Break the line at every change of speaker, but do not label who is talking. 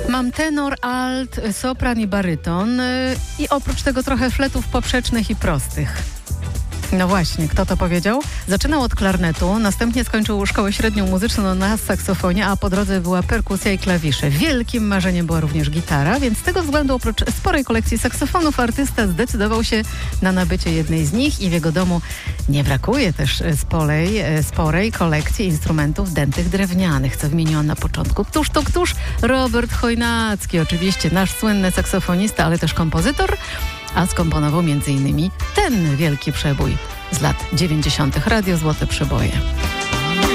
Mam tenor, alt, sopran i baryton i oprócz tego trochę fletów poprzecznych i prostych. No właśnie, kto to powiedział? Zaczynał od klarnetu, następnie skończył szkołę średnią muzyczną na saksofonie, a po drodze była perkusja i klawisze. Wielkim marzeniem była również gitara, więc z tego względu oprócz sporej kolekcji saksofonów artysta zdecydował się na nabycie jednej z nich i w jego domu nie brakuje też sporej kolekcji instrumentów dętych drewnianych, co wymieniłam na początku. Któż? Robert Chojnacki, oczywiście nasz słynny saksofonista, ale też kompozytor, a skomponował m.in. ten wielki przebój z lat 90. Radio Złote Przeboje.